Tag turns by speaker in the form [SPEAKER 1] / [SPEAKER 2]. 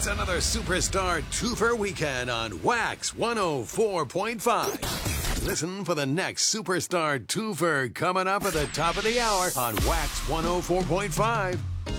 [SPEAKER 1] It's another Superstar Twofer weekend on Wax 104.5. Listen for the next Superstar Twofer coming up at the top of the hour on Wax 104.5.